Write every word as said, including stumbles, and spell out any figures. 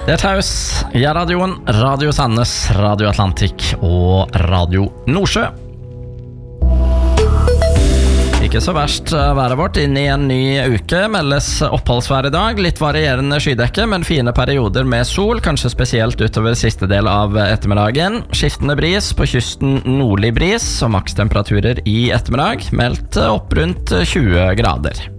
Det er Taus, Ja-radioen, Radio Sandnes, Radio Atlantic og Radio Nordsjø. Ikke så verst været vårt inn i en ny uke. Meldes oppholdsvær i dag. Litt varierende skydekke, men fine perioder med sol, kanskje spesielt utover siste del av ettermiddagen. Skiftende bris, på kysten nordlig bris, og makstemperaturer i ettermiddag meldt opp rundt tjue grader.